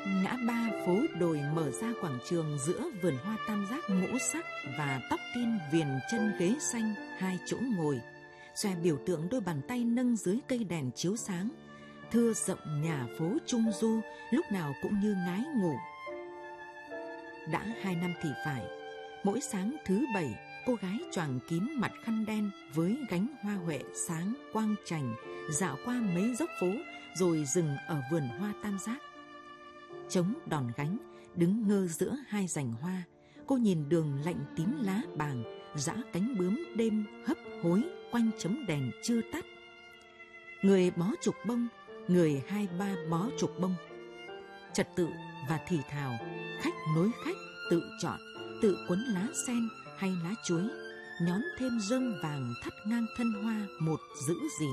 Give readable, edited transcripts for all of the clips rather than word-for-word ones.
Ngã ba phố đồi mở ra quảng trường giữa vườn hoa tam giác ngũ sắc và tóc tiên viền chân ghế xanh, 2 chỗ ngồi. Xòe biểu tượng đôi bàn tay nâng dưới cây đèn chiếu sáng. Thưa rộng nhà phố Trung Du, lúc nào cũng như ngái ngủ. Đã 2 năm thì phải, mỗi sáng thứ Bảy, cô gái choàng kín mặt khăn đen với gánh hoa huệ sáng quang chành, dạo qua mấy dốc phố rồi dừng ở vườn hoa tam giác. Chống đòn gánh, đứng ngơ giữa 2 rành hoa, cô nhìn đường lạnh tím lá bàng, dã cánh bướm đêm hấp hối quanh chấm đèn chưa tắt. Người bó trục bông, người 2-3 bó trục bông. Trật tự và thì thào, khách nối khách tự chọn, tự quấn lá sen hay lá chuối, nhón thêm rơm vàng thắt ngang thân hoa một giữ gìn.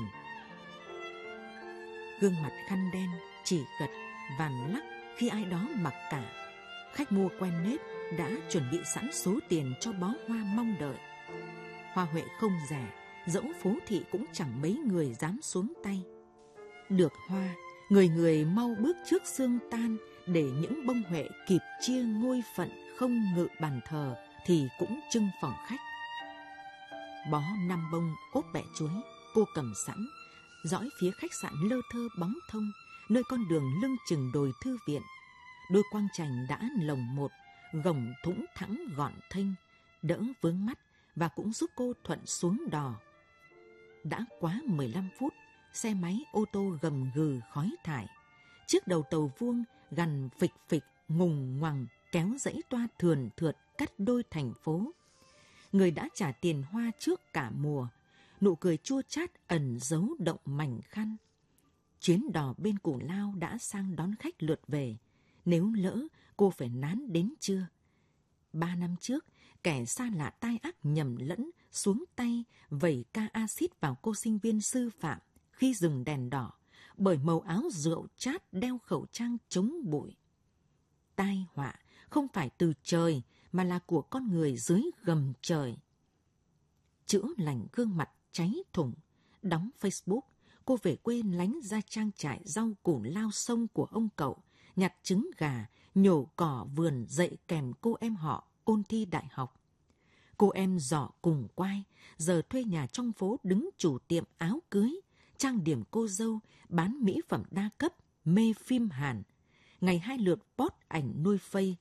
Gương mặt khăn đen chỉ gật vàn lắc khi ai đó mặc cả. Khách mua quen nếp đã chuẩn bị sẵn số tiền cho bó hoa mong đợi. Hoa huệ không rẻ, dẫu phố thị cũng chẳng mấy người dám xuống tay. Được hoa, người người mau bước trước sương tan, để những bông huệ kịp chia ngôi phận không ngự bàn thờ thì cũng trưng phòng khách. Bó 5 bông ốp bẹ chuối, cô cầm sẵn, dõi phía khách sạn lơ thơ bóng thông, nơi con đường lưng chừng đồi thư viện. Đôi quang chành đã lồng một, gồng thủng thẳng gọn thênh, đỡ vướng mắt và cũng giúp cô thuận xuống đò. Đã quá 15 phút, xe máy ô tô gầm gừ khói thải. Chiếc đầu tàu vuông gằn phịch phịch ngùng ngoằng kéo dãy toa thườn thượt cắt đôi thành phố. Người đã trả tiền hoa trước cả mùa, nụ cười chua chát ẩn giấu động mảnh khăn. Chuyến đò bên Cù Lao đã sang đón khách lượt về, nếu lỡ cô phải nán đến trưa. 3 năm trước, kẻ xa lạ tai ác nhầm lẫn xuống tay vẩy ca axit vào cô sinh viên sư phạm khi dừng đèn đỏ, bởi màu áo rượu chát đeo khẩu trang chống bụi. Tai họa không phải từ trời mà là của con người dưới gầm trời. Chữa lành gương mặt cháy thủng, đóng Facebook, cô về quê lánh ra trang trại rau củ lao sông của ông cậu, nhặt trứng gà, nhổ cỏ vườn dạy kèm cô em họ ôn thi đại học. Cô em giỏ cùng quai, giờ thuê nhà trong phố đứng chủ tiệm áo cưới, trang điểm cô dâu, bán mỹ phẩm đa cấp, mê phim Hàn. Ngày 2 lượt post ảnh nuôi phây.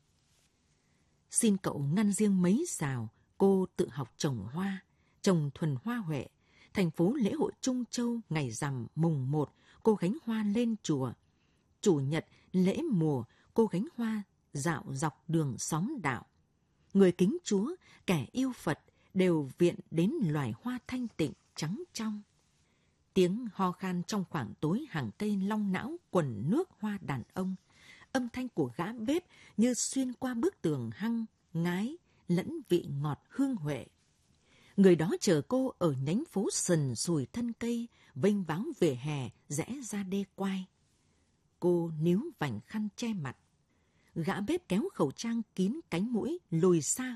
Xin cậu ngăn riêng mấy xào, cô tự học trồng hoa, trồng thuần hoa huệ. Thành phố lễ hội Trung Châu ngày rằm mùng 1, cô gánh hoa lên chùa. Chủ nhật lễ mùa, cô gánh hoa dạo dọc đường xóm đạo. Người kính Chúa, kẻ yêu Phật đều viện đến loài hoa thanh tịnh trắng trong. Tiếng ho khan trong khoảng tối hàng cây long não quần nước hoa đàn ông. Âm thanh của gã bếp như xuyên qua bức tường hăng, ngái, lẫn vị ngọt hương huệ. Người đó chờ cô ở nhánh phố sần sùi thân cây, vênh váo vỉa hè, rẽ ra đê quai. Cô níu vành khăn che mặt. Gã bếp kéo khẩu trang kín cánh mũi, lùi xa